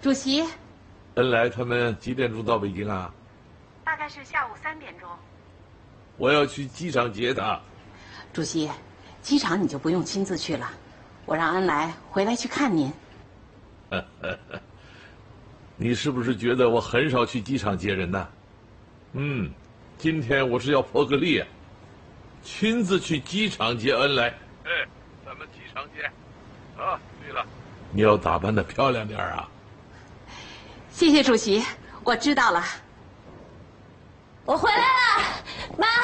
主席， 恩来他们几点钟到北京啊？ 大概是下午3点钟。 我要去机场接他。 主席，机场你就不用亲自去了，我让恩来回来去看您。 你是不是觉得我很少去机场接人呢？今天我是要破个例，亲自去机场接恩来。咱们机场见。啊，对了，你要打扮得漂亮点啊。 谢谢主席，我知道了。 我回来